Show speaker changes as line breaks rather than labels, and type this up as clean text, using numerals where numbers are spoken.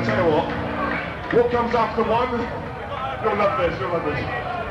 tell you what comes after one? You'll love this, you'll love this.